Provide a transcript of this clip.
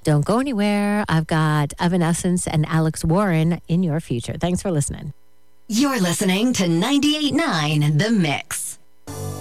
Don't go anywhere. I've got Evanescence and Alex Warren in your future. Thanks for listening. You're listening to 98.9 The Mix.